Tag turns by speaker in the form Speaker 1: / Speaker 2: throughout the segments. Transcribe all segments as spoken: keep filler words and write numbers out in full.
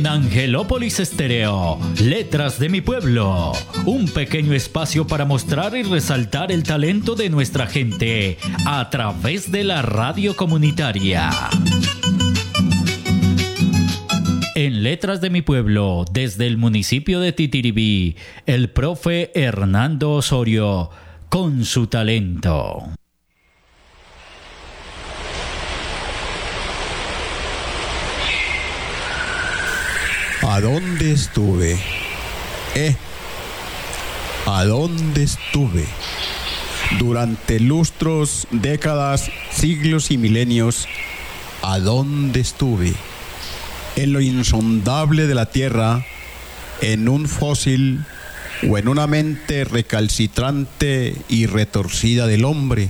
Speaker 1: En Angelópolis Estéreo, Letras de mi Pueblo, un pequeño espacio para mostrar y resaltar el talento de nuestra gente a través de la radio comunitaria. En Letras de mi Pueblo, desde el municipio de Titiribí, el profe Hernando Osorio, con su talento.
Speaker 2: ¿A dónde estuve? ¿Eh? ¿A dónde estuve? Durante lustros, décadas, siglos y milenios, ¿a dónde estuve? En lo insondable de la tierra, en un fósil o en una mente recalcitrante y retorcida del hombre.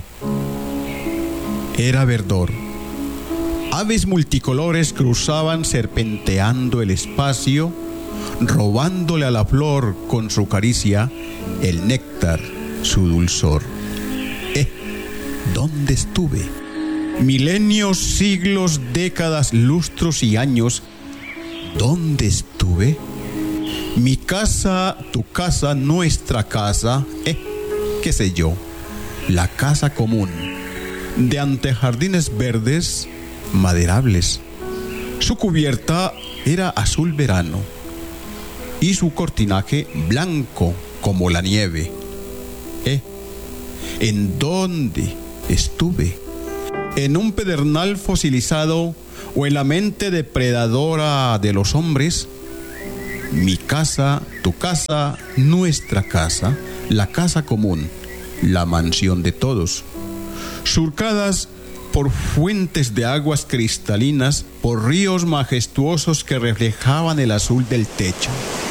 Speaker 2: Era verdor. Aves multicolores cruzaban serpenteando el espacio, robándole a la flor con su caricia el néctar, su dulzor. ¿Eh? ¿Dónde estuve? Milenios, siglos, décadas, lustros y años. ¿Dónde estuve? Mi casa, tu casa, nuestra casa, ¿eh? ¿Qué sé yo? La casa común, de antejardines verdes, maderables. Su cubierta era azul verano y su cortinaje blanco como la nieve. ¿Eh? ¿En dónde estuve? ¿En un pedernal fosilizado o en la mente depredadora de los hombres? Mi casa, tu casa, nuestra casa, la casa común, la mansión de todos, surcadas por fuentes de aguas cristalinas, por ríos majestuosos que reflejaban el azul del techo.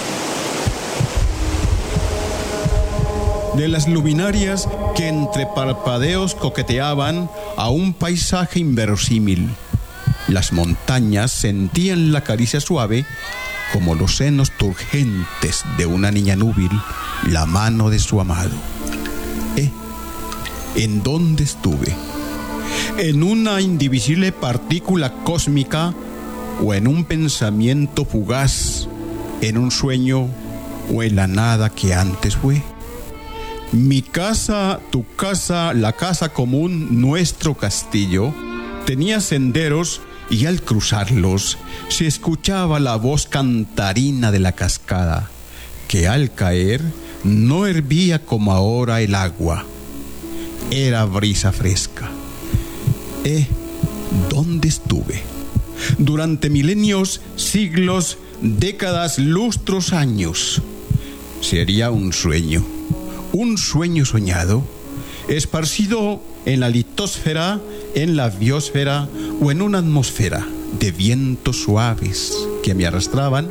Speaker 2: De las luminarias que entre parpadeos coqueteaban a un paisaje inverosímil. Las montañas sentían la caricia suave como los senos turgentes de una niña núbil, la mano de su amado. ¿Eh? ¿En dónde estuve? ¿En una indivisible partícula cósmica o en un pensamiento fugaz, en un sueño o en la nada que antes fue? Mi casa, tu casa, la casa común, nuestro castillo, tenía senderos y al cruzarlos se escuchaba la voz cantarina de la cascada, que al caer no hervía como ahora el agua, era brisa fresca. ¿Eh? ¿Dónde estuve? Durante milenios, siglos, décadas, lustros, años. Sería un sueño, un sueño soñado, esparcido en la litosfera, en la biosfera o en una atmósfera de vientos suaves que me arrastraban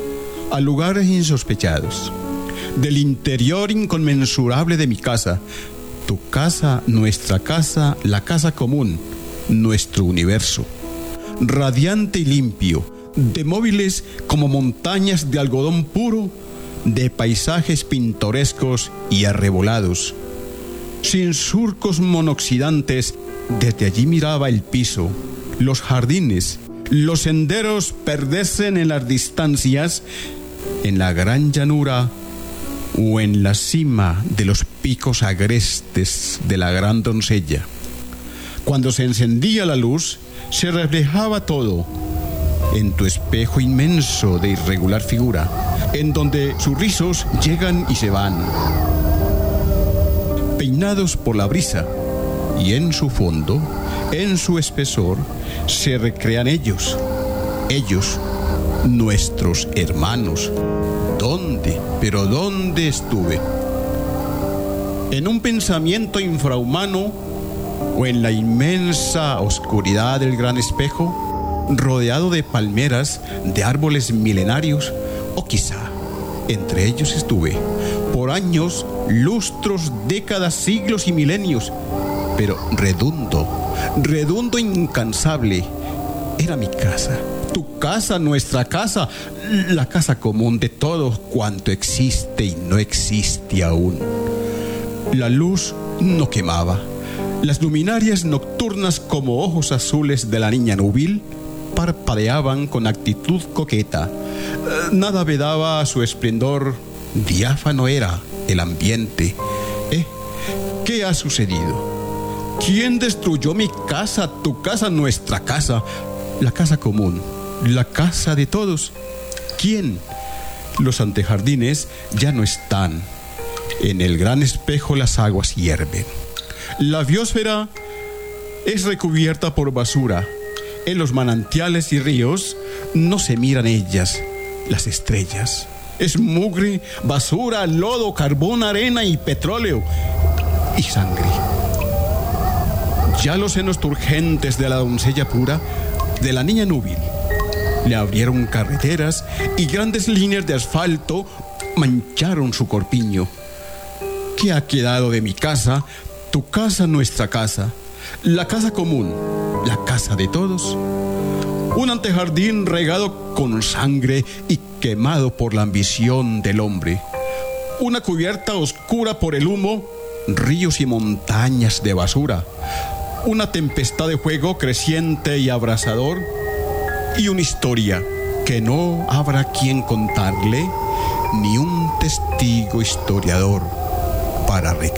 Speaker 2: a lugares insospechados, del interior inconmensurable de mi casa, tu casa, nuestra casa, la casa común, nuestro universo, radiante y limpio, de móviles como montañas de algodón puro, de paisajes pintorescos y arrebolados, sin surcos monoxidantes. Desde allí miraba el piso, los jardines, los senderos perdecen en las distancias, en la gran llanura o en la cima de los picos agrestes de la gran doncella. Cuando se encendía la luz, se reflejaba todo en tu espejo inmenso de irregular figura, en donde sus rizos llegan y se van, peinados por la brisa, y en su fondo, en su espesor, se recrean ellos, ellos, nuestros hermanos. ¿Dónde? ¿Pero dónde estuve? ¿En un pensamiento infrahumano o en la inmensa oscuridad del gran espejo, rodeado de palmeras, de árboles milenarios? O quizá entre ellos estuve por años, lustros, décadas, siglos y milenios, pero redundo, redundo incansable. Era mi casa, tu casa, nuestra casa, la casa común de todo cuanto existe y no existe aún. La luz no quemaba, las luminarias nocturnas como ojos azules de la niña núbil parpadeaban con actitud coqueta. Nada vedaba a su esplendor, diáfano era el ambiente. ¿Eh? ¿Qué ha sucedido? ¿Quién destruyó mi casa, tu casa, nuestra casa? La casa común, la casa de todos. ¿Quién? Los antejardines ya no están. En el gran espejo las aguas hierven. La biosfera es recubierta por basura. En los manantiales y ríos no se miran ellas, las estrellas. Es mugre, basura, lodo, carbón, arena y petróleo. Y sangre. Ya los senos turgentes de la doncella pura, de la niña núbil, le abrieron carreteras y grandes líneas de asfalto mancharon su corpiño. ¿Qué ha quedado de mi casa, tu casa, nuestra casa? La casa común, la casa de todos. Un antejardín regado con sangre y quemado por la ambición del hombre. Una cubierta oscura por el humo, ríos y montañas de basura. Una tempestad de fuego creciente y abrasador. Y una historia que no habrá quien contarle, ni un testigo historiador para recrear.